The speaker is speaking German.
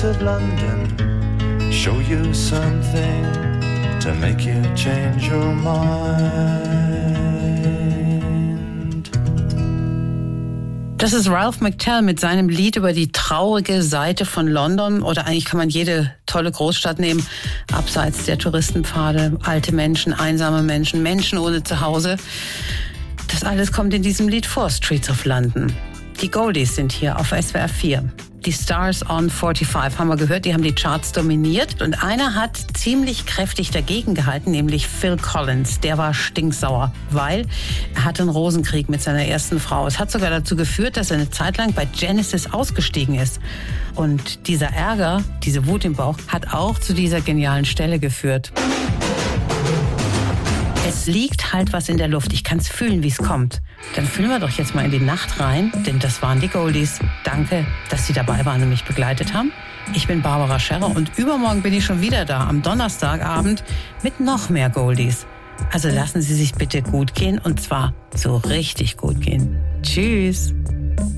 streets of London show you something to make you change your mind. Das ist Ralph McTell mit seinem Lied über die traurige Seite von London. Oder eigentlich kann man jede tolle Großstadt nehmen, abseits der Touristenpfade, alte Menschen, einsame Menschen, Menschen ohne Zuhause. Das alles kommt in diesem Lied vor, Streets of London. Die Goldies sind hier auf SWR 4. Die Stars on 45 haben wir gehört, die haben die Charts dominiert. Und einer hat ziemlich kräftig dagegen gehalten, nämlich Phil Collins. Der war stinksauer, weil er hatte einen Rosenkrieg mit seiner ersten Frau. Es hat sogar dazu geführt, dass er eine Zeit lang bei Genesis ausgestiegen ist. Und dieser Ärger, diese Wut im Bauch, hat auch zu dieser genialen Stelle geführt. Es liegt halt was in der Luft. Ich kann es fühlen, wie es kommt. Dann fühlen wir doch jetzt mal in die Nacht rein, denn das waren die Goldies. Danke, dass Sie dabei waren und mich begleitet haben. Ich bin Barbara Scherrer und übermorgen bin ich schon wieder da, am Donnerstagabend, mit noch mehr Goldies. Also lassen Sie sich bitte gut gehen und zwar so richtig gut gehen. Tschüss.